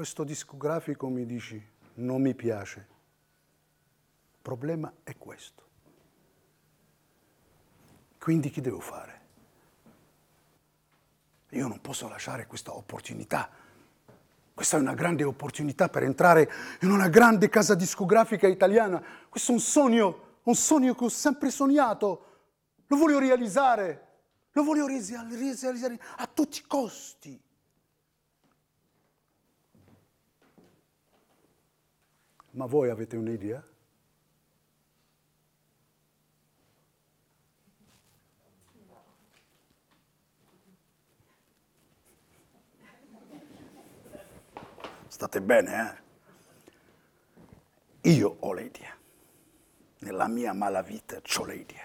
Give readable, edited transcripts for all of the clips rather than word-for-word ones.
questo discografico mi dici non mi piace. Il problema è questo. Quindi che devo fare? Io non posso lasciare questa opportunità. Questa è una grande opportunità per entrare in una grande casa discografica italiana. Questo è un sogno che ho sempre sognato. Lo voglio realizzare a tutti i costi. Ma voi avete un'idea? State bene, eh? Io ho l'idea. Nella mia malavita c'ho l'idea.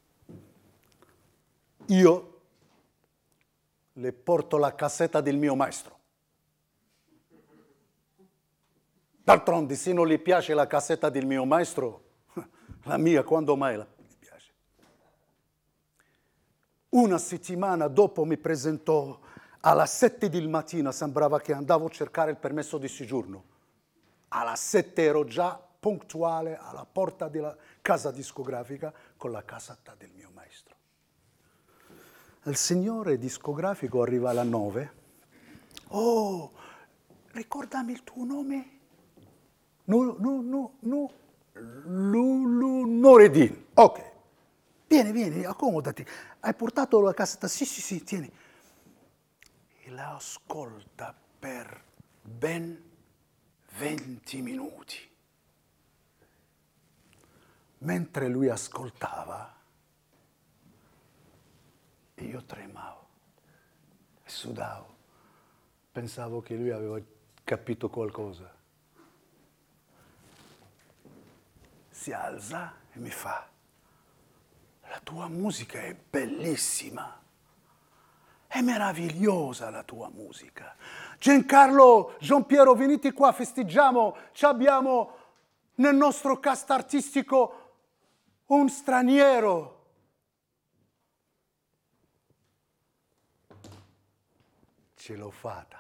Io le porto la cassetta del mio maestro. D'altronde, se non le piace la cassetta del mio maestro, la mia quando mai mi piace. Una settimana dopo mi presentò alla 7 del mattino, sembrava che andavo a cercare il permesso di soggiorno. Alla 7 ero già puntuale alla porta della casa discografica con la cassetta del mio maestro. Il signore discografico arriva alla 9. Oh, ricordami il tuo nome? Nureddin. Ok. Vieni, accomodati. Hai portato la cassetta? Sì, tieni. E la ascolta per ben 20 minuti. Mentre lui ascoltava, io tremavo e sudavo. Pensavo che lui aveva capito qualcosa. Si alza e mi fa: la tua musica è bellissima, è meravigliosa la tua musica. Giancarlo, Giampiero, venite qua, festeggiamo, ci abbiamo nel nostro cast artistico un straniero. Ce l'ho fatta.